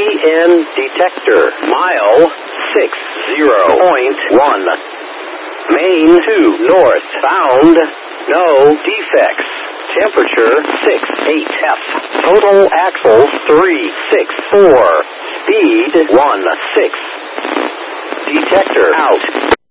EN detector. Mile 60.1. Main 2 north. Found no defects. Temperature 68 F. Total axles 364. Speed 16. Detector out.